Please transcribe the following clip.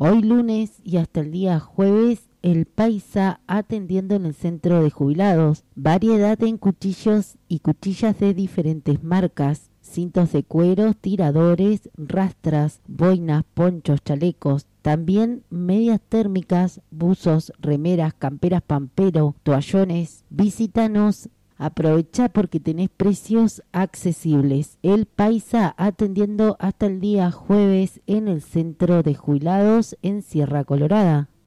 Hoy lunes y hasta el día jueves, el Paisa atendiendo en el centro de jubilados. Variedad en cuchillos y cuchillas de diferentes marcas. Cintos de cuero, tiradores, rastras, boinas, ponchos, chalecos. También medias térmicas, buzos, remeras, camperas pampero, toallones. Visítanos. Aprovecha porque tenés precios accesibles. El Paisa atendiendo hasta el día jueves en el centro de jubilados en Sierra Colorada.